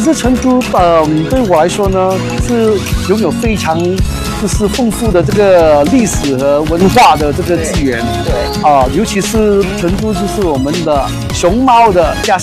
实成都，对我来说呢，是拥有非常就是丰富的这个历史和文化的这个资源。 对， 尤其是成都就是我们的熊猫的家乡。